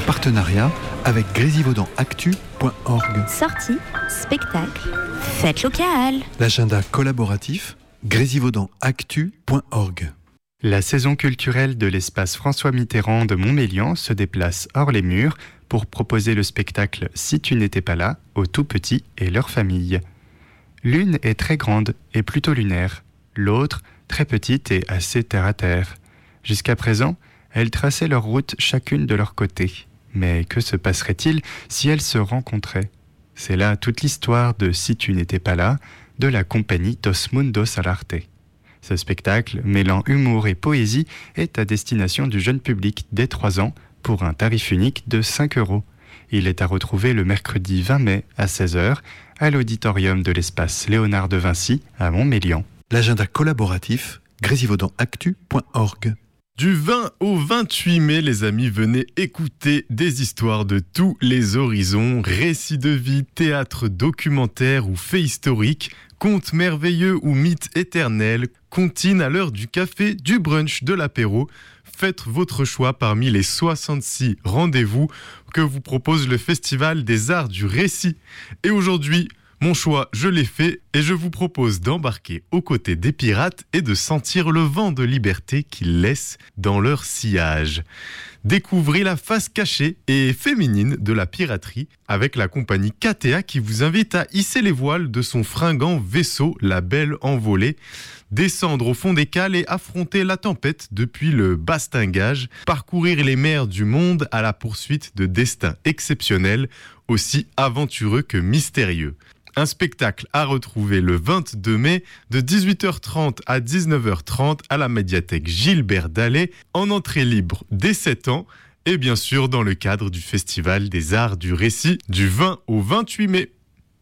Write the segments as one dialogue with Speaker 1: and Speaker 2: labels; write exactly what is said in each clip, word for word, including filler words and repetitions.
Speaker 1: partenariat avec grésivaudan actu point org.
Speaker 2: Sortie, spectacle, fête locale.
Speaker 1: L'agenda collaboratif grésivaudan actu point org.
Speaker 3: La saison culturelle de l'espace François Mitterrand de Montmélian se déplace hors les murs pour proposer le spectacle « Si tu n'étais pas là » aux tout-petits et leurs familles. L'une est très grande et plutôt lunaire, l'autre très petite et assez terre-à-terre. Jusqu'à présent, elles traçaient leur route chacune de leur côté. Mais que se passerait-il si elles se rencontraient ? C'est là toute l'histoire de « Si tu n'étais pas là » de la compagnie Dos Mundos à l'Arte. Ce spectacle, mêlant humour et poésie, est à destination du jeune public dès trois ans pour un tarif unique de cinq euros. Il est à retrouver le mercredi vingt mai à seize heures à l'auditorium de l'espace Léonard de Vinci à Montmélian.
Speaker 1: L'agenda collaboratif grésivaudan actu point org.
Speaker 4: Du vingt au vingt-huit mai, les amis, venez écouter des histoires de tous les horizons, récits de vie, théâtre, documentaire ou faits historiques, contes merveilleux ou mythes éternels, comptines à l'heure du café, du brunch, de l'apéro. Faites votre choix parmi les soixante-six rendez-vous que vous propose le Festival des Arts du Récit. Et aujourd'hui, mon choix, je l'ai fait et je vous propose d'embarquer aux côtés des pirates et de sentir le vent de liberté qu'ils laissent dans leur sillage. Découvrez la face cachée et féminine de la piraterie avec la compagnie K T A qui vous invite à hisser les voiles de son fringant vaisseau, la Belle Envolée, descendre au fond des cales et affronter la tempête depuis le bastingage, parcourir les mers du monde à la poursuite de destins exceptionnels, aussi aventureux que mystérieux. Un spectacle à retrouver le vingt-deux mai de dix-huit heures trente à dix-neuf heures trente à la médiathèque Gilbert Dallet, en entrée libre dès sept ans et bien sûr dans le cadre du Festival des Arts du Récit du vingt au vingt-huit mai.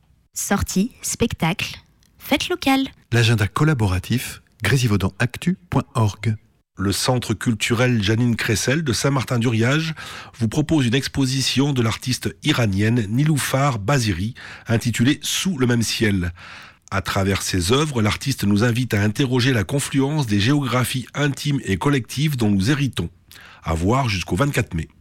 Speaker 2: Sortie, spectacle, fête locale.
Speaker 1: L'agenda collaboratif grésivaudan actu point org.
Speaker 5: Le Centre culturel Janine Cressel de Saint-Martin-d'Uriage vous propose une exposition de l'artiste iranienne Niloufar Baziri intitulée « Sous le même ciel ». À travers ses œuvres, l'artiste nous invite à interroger la confluence des géographies intimes et collectives dont nous héritons. À voir jusqu'au vingt-quatre mai.